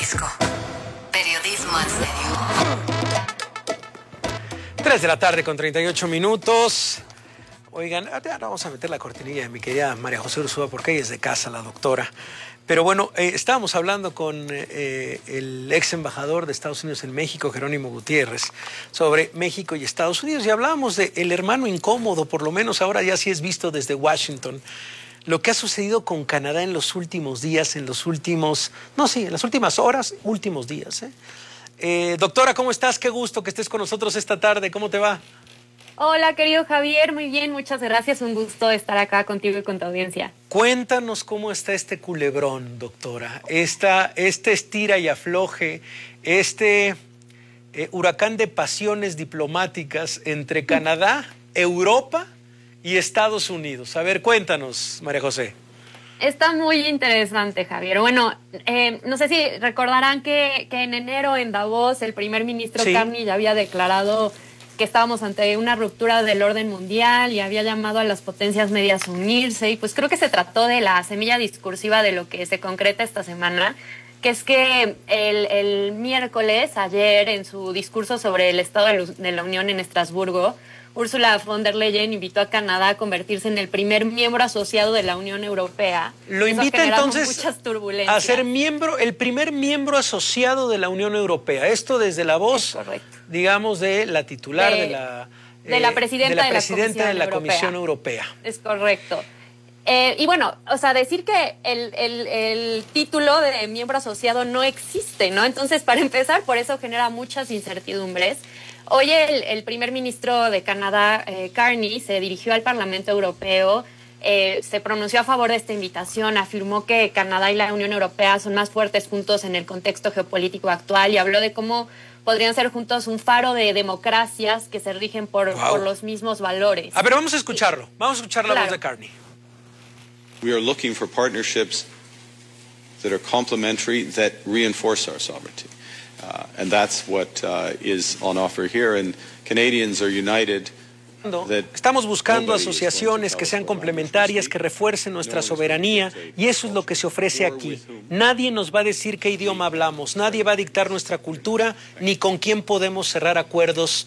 Jalisco. Periodismo en serio. 3 de la tarde con 38 minutos. Oigan, ahora vamos a meter la cortinilla de mi querida María José Ursúa, porque ella es de casa, la doctora. Pero bueno, estábamos hablando con el ex embajador de Estados Unidos en México, Jerónimo Gutiérrez, sobre México y Estados Unidos, y hablábamos de el hermano incómodo, por lo menos ahora ya sí es visto desde Washington, lo que ha sucedido con Canadá en los últimos días, en las últimas horas, últimos días. Doctora, ¿cómo estás? Qué gusto que estés con nosotros esta tarde. ¿Cómo te va? Hola, querido Javier. Muy bien, muchas gracias. Un gusto estar acá contigo y con tu audiencia. Cuéntanos cómo está este culebrón, doctora. Este estira y afloje, huracán de pasiones diplomáticas entre Canadá, Europa y Estados Unidos. A ver, cuéntanos, María José. Está muy interesante, Javier. Bueno, no sé si recordarán que en enero en Davos el primer ministro Carney ya había declarado que estábamos ante una ruptura del orden mundial y había llamado a las potencias medias a unirse, y pues creo que se trató de la semilla discursiva de lo que se concreta esta semana, que es que el miércoles, ayer, en su discurso sobre el Estado de la Unión en Estrasburgo, Ursula von der Leyen invitó a Canadá a convertirse en el primer miembro asociado de la Unión Europea. Lo invita entonces muchas turbulencias. A ser el primer miembro asociado de la Unión Europea. Esto desde la voz, digamos, de la titular de la presidenta de la Comisión Europea. Es correcto. Y bueno, o sea, decir que el título de miembro asociado no existe, ¿no? Entonces, para empezar, por eso genera muchas incertidumbres. Hoy el primer ministro de Canadá, Carney, se dirigió al Parlamento Europeo, se pronunció a favor de esta invitación, afirmó que Canadá y la Unión Europea son más fuertes juntos en el contexto geopolítico actual y habló de cómo podrían ser juntos un faro de democracias que se rigen por los mismos valores. A ver, vamos a escucharlo. Vamos a escuchar la voz de Carney. We are looking for partnerships that are complementary, that reinforce our sovereignty. And that's what is on offer here. And Canadians are united. Estamos buscando asociaciones que sean complementarias, que refuercen nuestra soberanía, y eso es lo que se ofrece aquí. Nadie nos va a decir qué idioma hablamos, nadie va a dictar nuestra cultura, ni con quién podemos cerrar acuerdos